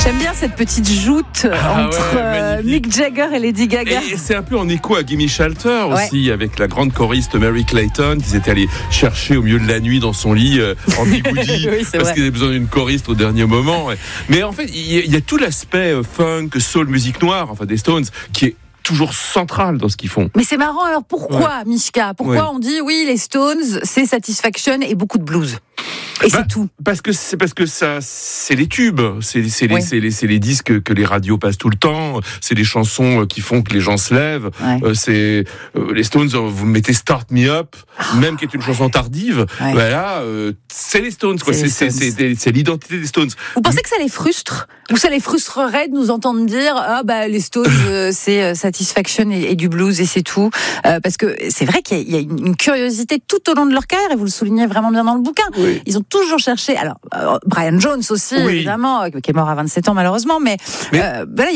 J'aime bien cette petite joute entre Mick Jagger et Lady Gaga. Et c'est un peu en écho à Gimme Shelter aussi, avec la grande choriste Mary Clayton, qu'ils étaient allés chercher au milieu de la nuit dans son lit en bigoudi, oui, parce qu'ils avaient besoin d'une choriste au dernier moment. Mais en fait, il y a tout l'aspect funk, soul, musique noire, enfin des Stones, qui est toujours central dans ce qu'ils font. Mais c'est marrant, alors pourquoi, Mishka ? Pourquoi on dit, oui, les Stones, c'est Satisfaction et beaucoup de blues ? Et c'est tout. Parce que ça, c'est les tubes, c'est les disques que les radios passent tout le temps, c'est les chansons qui font que les gens se lèvent. C'est les Stones. Vous mettez Start Me Up, même qui est une chanson tardive. Voilà, c'est les Stones. Quoi. C'est l'identité des Stones. Vous pensez que ça les frustre ? Ou ça les frustrerait de nous entendre dire les Stones c'est Satisfaction et du blues et c'est tout, parce que c'est vrai qu'il y a une curiosité tout au long de leur carrière et vous le soulignez vraiment bien dans le bouquin. Ils ont toujours cherché. Alors Brian Jones aussi évidemment, qui est mort à 27 ans malheureusement, mais voilà.